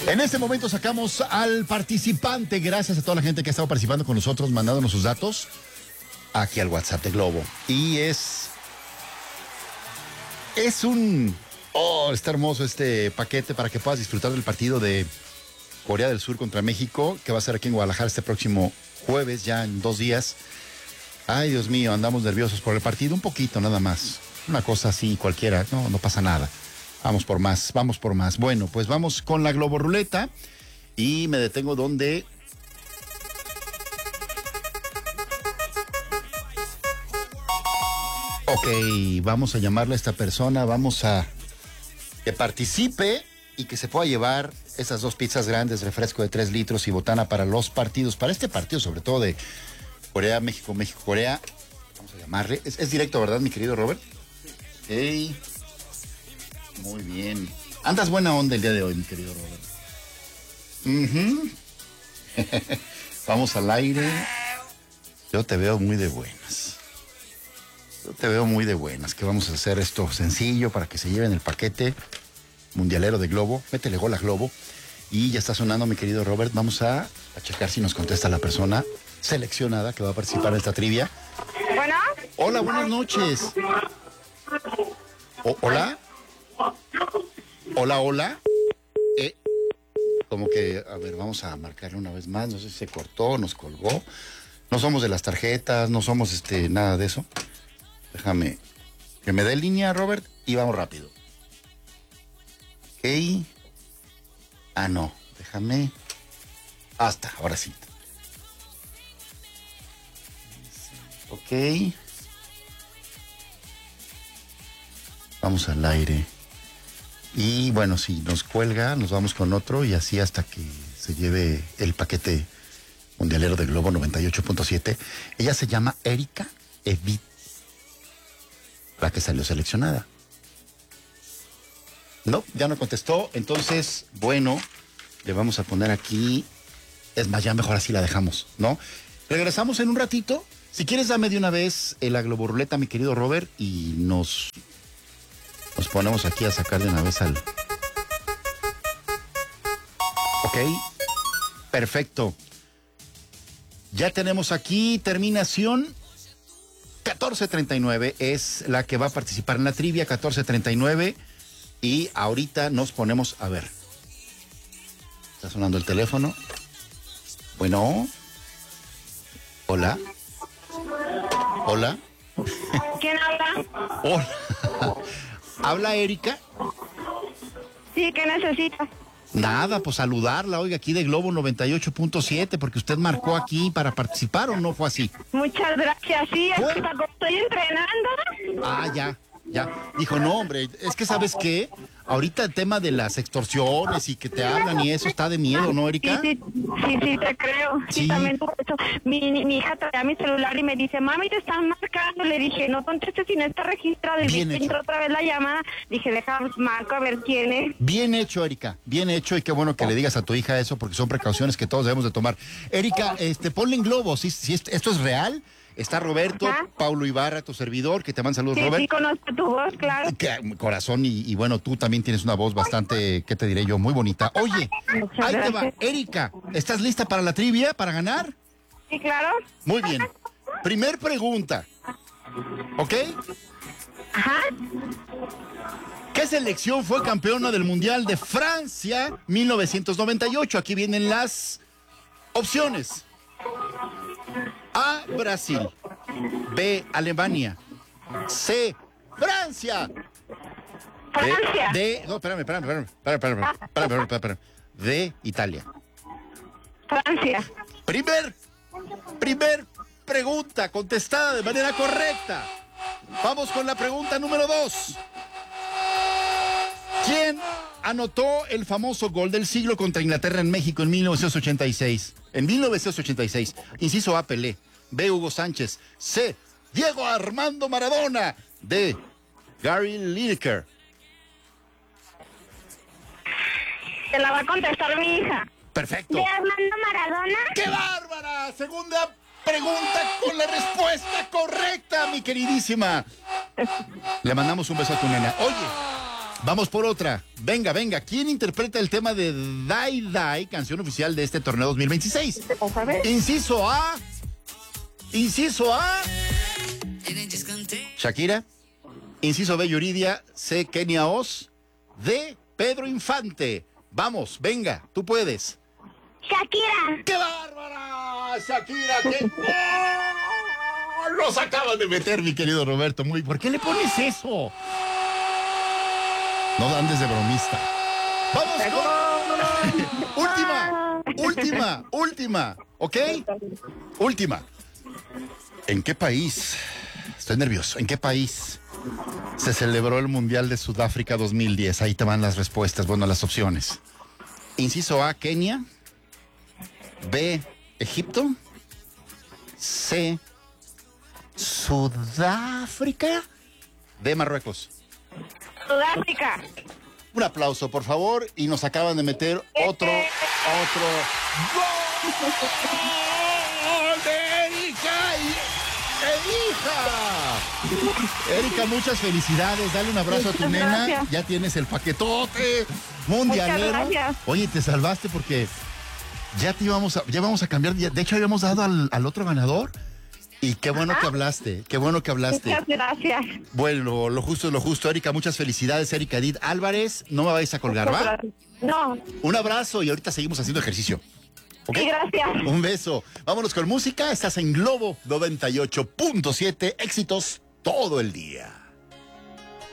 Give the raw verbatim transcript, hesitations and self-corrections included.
En este momento sacamos al participante, gracias a toda la gente que ha estado participando con nosotros, mandándonos sus datos aquí al WhatsApp de Globo. Y es... Es un... Oh, está hermoso este paquete para que puedas disfrutar del partido de Corea del Sur contra México, que va a ser aquí en Guadalajara este próximo jueves, ya en dos días. Ay, Dios mío, andamos nerviosos por el partido, un poquito nada más. Una cosa así cualquiera, no, no pasa nada. Vamos por más, vamos por más. Bueno, pues vamos con la Globo Ruleta y me detengo donde... Ok, vamos a llamarle a esta persona, vamos a que participe y que se pueda llevar esas dos pizzas grandes, refresco de tres litros y botana para los partidos, para este partido sobre todo de Corea, México, México, Corea. Vamos a llamarle. Es, es directo, ¿verdad, mi querido Robert? Ok. Muy bien. Andas buena onda el día de hoy, mi querido Robert. Uh-huh. Vamos al aire. Yo te veo muy de buenas. Yo te veo muy de buenas. Que vamos a hacer esto sencillo para que se lleven el paquete mundialero de Globo. Métele gol a Globo. Y ya está sonando, mi querido Robert. Vamos a, a checar si nos contesta la persona seleccionada que va a participar en esta trivia. Bueno. Hola, buenas noches. O, ¿Hola? Hola, hola. Eh, como que, a ver, vamos a marcarle una vez más. No sé si se cortó, nos colgó. No somos de las tarjetas, no somos este nada de eso. Déjame que me dé línea, Robert, y vamos rápido. Ok. Ah, no, déjame. Hasta, ahora sí. Ok. Vamos al aire. Y bueno, si nos cuelga, nos vamos con otro y así hasta que se lleve el paquete mundialero de Globo noventa y ocho punto siete. Ella se llama Erika Evit, la que salió seleccionada. No, ya no contestó. Entonces, bueno, le vamos a poner aquí. Es más, ya mejor así la dejamos, ¿no? Regresamos en un ratito. Si quieres, dame de una vez la Globo Ruleta, mi querido Robert, y nos... Nos ponemos aquí a sacar de una vez al... Ok, perfecto. Ya tenemos aquí terminación catorce treinta y nueve, es la que va a participar en la trivia, catorce treinta y nueve. Y ahorita nos ponemos a ver. Está sonando el teléfono. Bueno. Hola. Hola. ¿Quién habla? Hola. ¿Habla Erika? Sí, ¿qué necesita? Nada, pues saludarla, oiga, aquí de Globo noventa y ocho punto siete, porque usted marcó aquí para participar, ¿o no fue así? Muchas gracias, sí, es ¿Fue? que como estoy entrenando. Ah, ya, ya. Dijo, no, hombre, es que ¿sabes qué? Ahorita el tema de las extorsiones y que te hablan y eso está de miedo, ¿no, Erika? Sí, sí, sí, sí, te creo. Sí, Sí. también por eso. Mi, mi hija traía mi celular y me dice, mami, te están marcando. Le dije, no contestes si no está registrado. Y Bien me hecho. entró otra vez la llamada. Dije, deja, marco a ver quién es. Bien hecho, Erika, bien hecho, y qué bueno que le digas a tu hija eso, porque son precauciones que todos debemos de tomar. Erika, este, ponle en Globo, si, si esto esto es real. Está Roberto, Ajá. Paulo Ibarra, tu servidor, que te manda saludos, Sí, Robert. sí, conozco tu voz, claro. Que, corazón, y, y bueno, tú también tienes una voz bastante, ¿qué te diré yo? Muy bonita. Oye, Muchas ahí te va. gracias. Erika, ¿estás lista para la trivia, para ganar? Sí, claro. Muy bien. Primer pregunta. ¿Ok? Ajá. ¿Qué selección fue campeona del Mundial de Francia mil novecientos noventa y ocho? Aquí vienen las opciones. A, Brasil. B, Alemania. C, Francia. Francia. D, D- no, espérame, espérame, espérame, espérame, espérame, espérame, espérame, espérame. D, Italia. Francia. Primer, primer pregunta contestada de manera correcta. Vamos con la pregunta número dos. ¿Quién anotó el famoso gol del siglo contra Inglaterra en México en mil novecientos ochenta y seis? En mil novecientos ochenta y seis. Inciso A, Pelé. B, Hugo Sánchez. C, Diego Armando Maradona. D, Gary Lineker. Te la va a contestar mi hija. Perfecto. ¿De Armando Maradona? ¡Qué bárbara! Segunda pregunta con la respuesta correcta, mi queridísima. Le mandamos un beso a tu nena. Oye, Vamos por otra. Venga, venga. ¿Quién interpreta el tema de Die Die, canción oficial de este torneo dos mil veintiséis? Inciso A. Inciso A. Shakira. Inciso B, Yuridia. C, Kenia Oz. D, Pedro Infante. Vamos, venga, tú puedes. Shakira. ¡Qué bárbara! Shakira, qué... ¡Oh! Nos acaban de meter, mi querido Roberto. Muy... ¿Por qué le pones eso? No andes de bromista. ¡Vamos con... última, última, última, ¿ok? Última. ¿En qué país? Estoy nervioso. ¿En qué país se celebró el Mundial de Sudáfrica dos mil diez? Ahí te van las respuestas, bueno, las opciones. Inciso A, Kenia. B, Egipto. C, Sudáfrica. D, Marruecos. Sudáfrica. Un aplauso, por favor, y nos acaban de meter otro, otro gol de Erika y Erika. Erika, muchas felicidades, dale un abrazo Muchas a tu nena, gracias. ya tienes el paquetote mundialero. Muchas gracias. Oye, te salvaste porque ya te íbamos a, ya vamos a cambiar, ya- de hecho habíamos dado al, al otro ganador. Y qué bueno que hablaste, qué bueno que hablaste. Muchas gracias. Bueno, lo justo es lo justo, Erika. Muchas felicidades, Erika Edith Álvarez. No me vais a colgar, Muchas ¿va? gracias. No, Un abrazo y ahorita seguimos haciendo ejercicio. ¿Ok? sí, gracias. Un beso. Vámonos con música. Estás en Globo noventa y ocho punto siete. Éxitos todo el día.